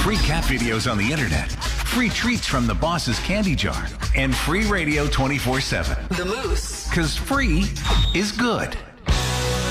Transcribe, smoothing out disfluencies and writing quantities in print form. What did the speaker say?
free cat videos on the internet, free treats from the boss's candy jar, and free radio 24/7. The Moose. 'Cause free is good.